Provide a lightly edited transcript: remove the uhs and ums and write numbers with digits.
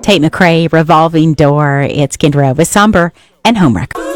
Tate McRae, Revolving Door. It's Kendra with Somber and Homewrecker.